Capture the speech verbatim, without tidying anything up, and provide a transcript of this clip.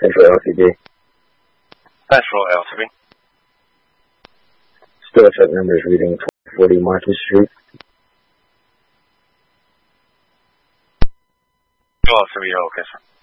Central L C D. Central L C D. Still set numbers reading twenty forty Market Street. L C D, okay, sir.